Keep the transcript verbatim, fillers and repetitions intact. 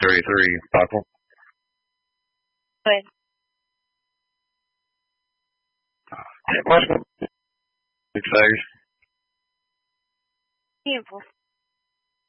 thirty-three, Buckle. Good. Yeah, what's going on? Excited. Beautiful.